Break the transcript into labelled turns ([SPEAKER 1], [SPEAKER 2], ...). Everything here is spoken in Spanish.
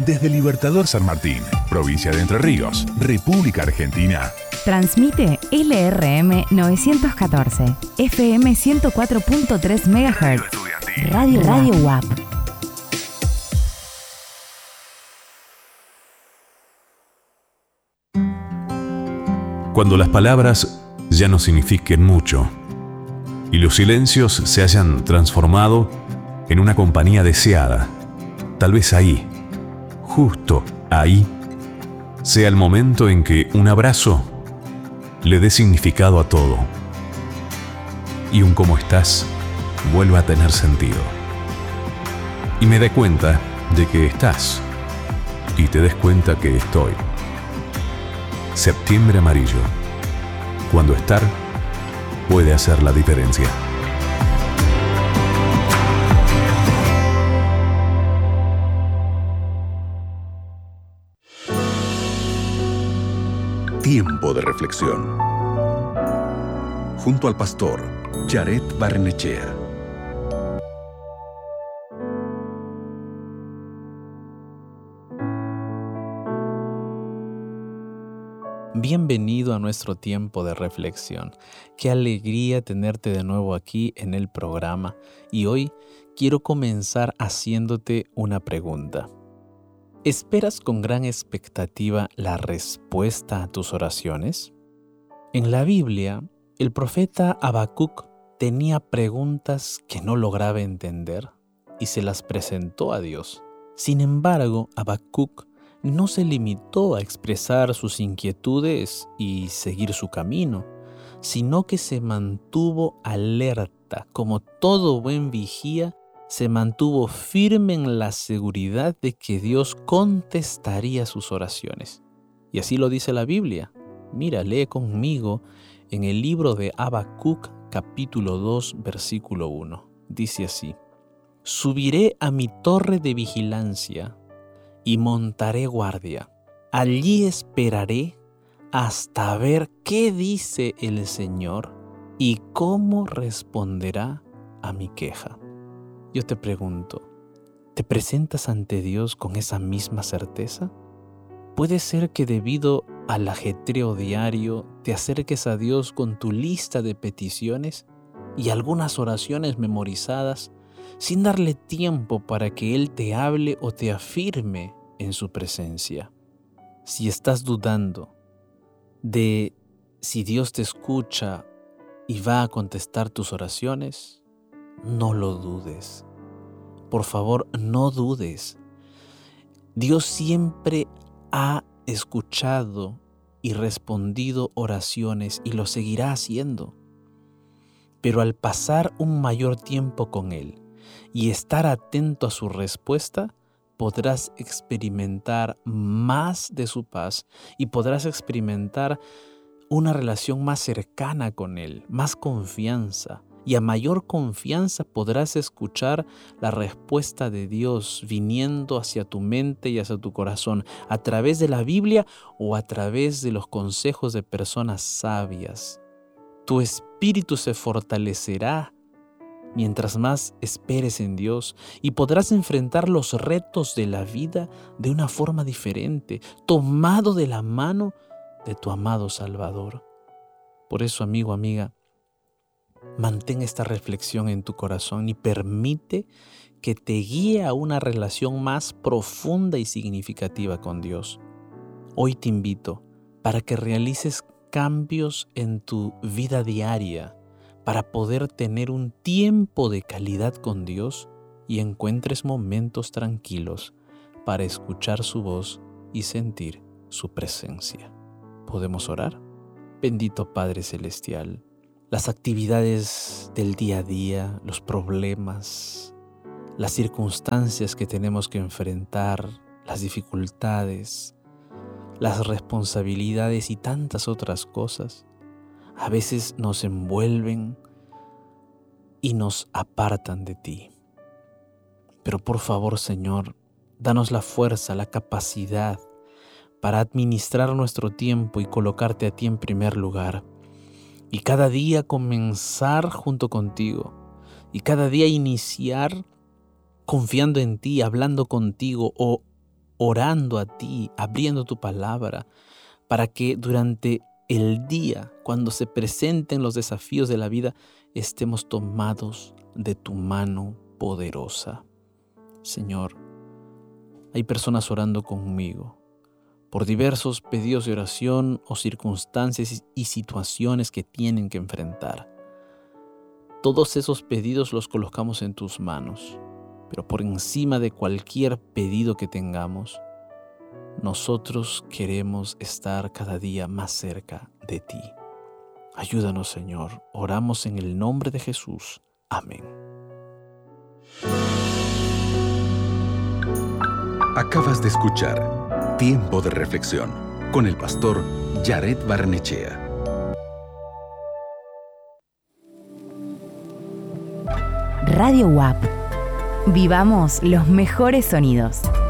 [SPEAKER 1] Desde Libertador San Martín, provincia de Entre Ríos, República Argentina.
[SPEAKER 2] Transmite LRM 914, FM 104.3 MHz, Radio WAP.
[SPEAKER 3] Cuando las palabras ya no signifiquen mucho y los silencios se hayan transformado en una compañía deseada, tal vez ahí, justo ahí, sea el momento en que un abrazo le dé significado a todo y un cómo estás vuelva a tener sentido. Y me dé cuenta de que estás y te des cuenta que estoy. Septiembre amarillo. Cuando estar puede hacer la diferencia.
[SPEAKER 1] Tiempo de reflexión. Junto al pastor Jared Barnechea.
[SPEAKER 4] Bienvenido a nuestro tiempo de reflexión. Qué alegría tenerte de nuevo aquí en el programa. Y hoy quiero comenzar haciéndote una pregunta. ¿Esperas con gran expectativa la respuesta a tus oraciones? En la Biblia, el profeta Habacuc tenía preguntas que no lograba entender y se las presentó a Dios. Sin embargo, Habacuc no se limitó a expresar sus inquietudes y seguir su camino, sino que se mantuvo alerta, como todo buen vigía, se mantuvo firme en la seguridad de que Dios contestaría sus oraciones. Y así lo dice la Biblia. Mira, lee conmigo en el libro de Habacuc, capítulo 2, versículo 1. Dice así: Subiré a mi torre de vigilancia y montaré guardia. Allí esperaré hasta ver qué dice el Señor y cómo responderá a mi queja. Yo te pregunto, ¿te presentas ante Dios con esa misma certeza? Puede ser que debido al ajetreo diario te acerques a Dios con tu lista de peticiones y algunas oraciones memorizadas sin darle tiempo para que Él te hable o te afirme en su presencia. Si estás dudando de si Dios te escucha y va a contestar tus oraciones, no lo dudes. Por favor, no dudes. Dios siempre ha escuchado y respondido oraciones y lo seguirá haciendo. Pero al pasar un mayor tiempo con Él y estar atento a su respuesta, podrás experimentar más de su paz y podrás experimentar una relación más cercana con Él, más confianza. Y a mayor confianza podrás escuchar la respuesta de Dios viniendo hacia tu mente y hacia tu corazón a través de la Biblia o a través de los consejos de personas sabias. Tu espíritu se fortalecerá mientras más esperes en Dios y podrás enfrentar los retos de la vida de una forma diferente, tomado de la mano de tu amado Salvador. Por eso, amigo, amiga, mantén esta reflexión en tu corazón y permite que te guíe a una relación más profunda y significativa con Dios. Hoy te invito para que realices cambios en tu vida diaria para poder tener un tiempo de calidad con Dios y encuentres momentos tranquilos para escuchar su voz y sentir su presencia. ¿Podemos orar? Bendito Padre Celestial, las actividades del día a día, los problemas, las circunstancias que tenemos que enfrentar, las dificultades, las responsabilidades y tantas otras cosas, a veces nos envuelven y nos apartan de ti. Pero por favor, Señor, danos la fuerza, la capacidad para administrar nuestro tiempo y colocarte a ti en primer lugar. Y cada día comenzar junto contigo. Y cada día iniciar confiando en ti, hablando contigo o orando a ti, abriendo tu palabra, para que durante el día, cuando se presenten los desafíos de la vida, estemos tomados de tu mano poderosa. Señor, hay personas orando conmigo por diversos pedidos de oración o circunstancias y situaciones que tienen que enfrentar. Todos esos pedidos los colocamos en tus manos, pero por encima de cualquier pedido que tengamos, nosotros queremos estar cada día más cerca de ti. Ayúdanos, Señor. Oramos en el nombre de Jesús. Amén.
[SPEAKER 5] Acabas de escuchar Tiempo de Reflexión con el pastor Yaret Barnechea.
[SPEAKER 2] Radio WAP. Vivamos los mejores sonidos.